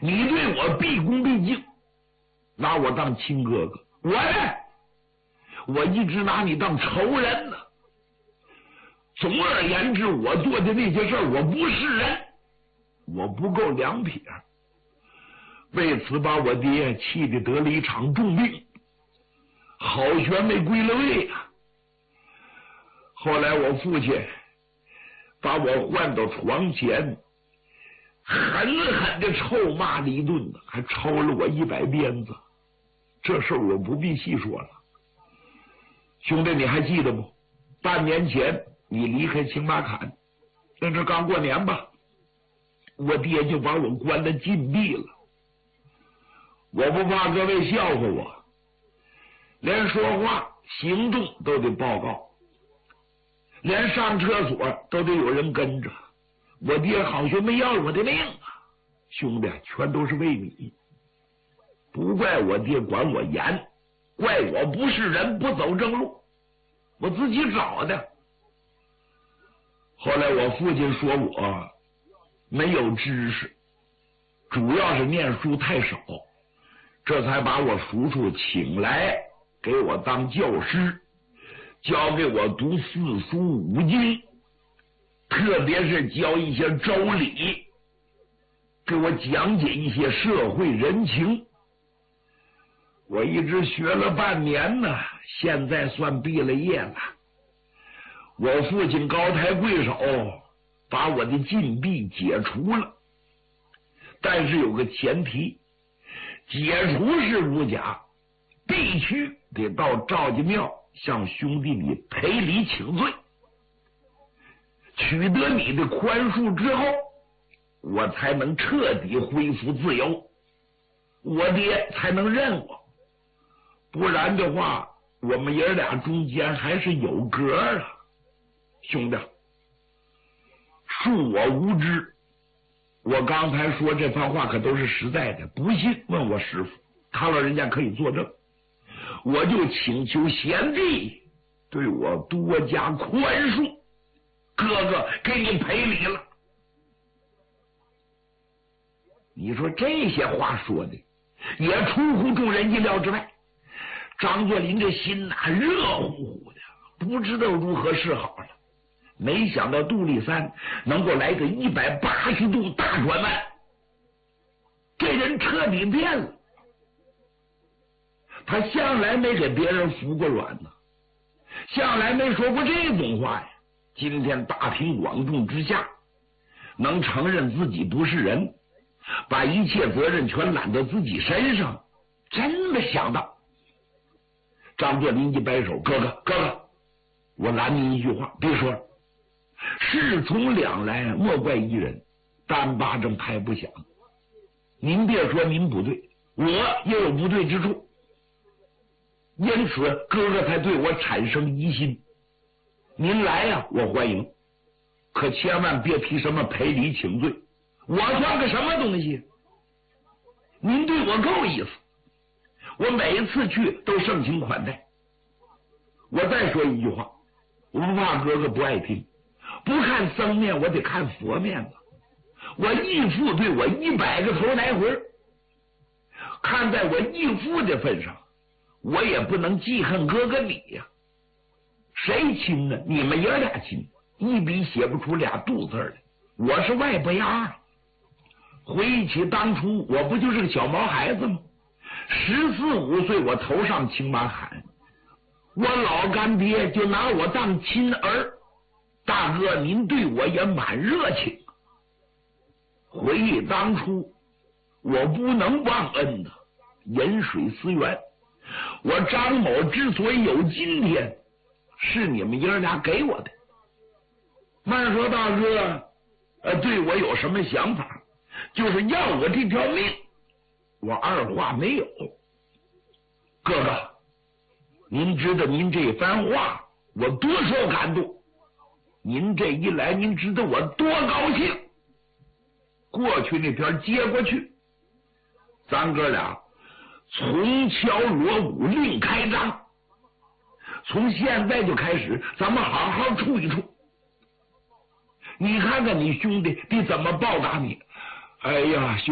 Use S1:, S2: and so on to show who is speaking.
S1: 你对我毕恭毕敬，拿我当亲哥哥，我呢，我一直拿你当仇人呢。总而言之，我做的那些事儿，我不是人，我不够两撇，为此把我爹气得得了一场重病，好悬没归了位啊。后来我父亲把我唤到床前，狠狠的臭骂了一顿，还抽了我100鞭子。这事儿我不必细说了。兄弟，你还记得不？半年前你离开青马坎，那是刚过年吧，我爹就把我关了禁闭了。我不怕各位笑话我，连说话行动都得报告，连上厕所都得有人跟着。我爹好像没要我的命啊！兄弟，全都是为你，不怪我爹管我严，怪我不是人，不走正路，我自己找的。后来我父亲说我没有知识，主要是念书太少，这才把我叔叔请来给我当教师，教给我读4书5经，特别是教一些周礼，给我讲解一些社会人情。我一直学了半年呢，现在算毕了业了。我父亲高抬贵手，把我的禁闭解除了，但是有个前提，解除是如假，必须得到赵家庙向兄弟你赔礼请罪，取得你的宽恕之后，我才能彻底恢复自由，我爹才能认我。不然的话，我们爷俩中间还是有隔啊。兄弟，恕我无知，我刚才说这番话可都是实在的，不信问我师傅，他老人家可以作证。我就请求贤弟对我多加宽恕，哥哥给你赔礼了。你说这些话说的也出乎众人意料之外，张作霖这心呐热乎乎的，不知道如何是好了。没想到杜立三能够来个180度大转弯，这人彻底变了。他向来没给别人服过软呢，向来没说过这种话呀。今天大庭广众之下，能承认自己不是人，把一切责任全揽到自己身上，真没想到。张作霖一摆手，哥哥，我拦您一句话，别说了。事从两来，莫怪一人，单巴掌拍不响。您别说您不对，我也有不对之处，因此哥哥才对我产生疑心。您来呀，我欢迎，可千万别提什么赔礼请罪，我算个什么东西？您对我够意思，我每一次去都盛情款待。我再说一句话，我不怕哥哥不爱听，不看僧面我得看佛面子。我义父对我100个头来回，看在我义父的份上，我也不能记恨哥哥你呀。谁亲呢？你们爷俩亲，一笔写不出俩肚字来。我是外伯牙。回忆起当初，我不就是个小毛孩子吗？14、15岁，我头上青马坎，我老干爹就拿我当亲儿。大哥，您对我也蛮热情。回忆当初，我不能忘恩的，饮水思源。我张某之所以有今天，是你们爷俩给我的。慢说大哥对我有什么想法，就是要我这条命，我二话没有。哥哥，您知道您这番话我多受感动，您这一来，您知道我多高兴。过去那边接过去，咱哥俩从敲锣鼓另开张，从现在就开始，咱们好好处一处。你看看你兄弟得怎么报答你。哎呀，兄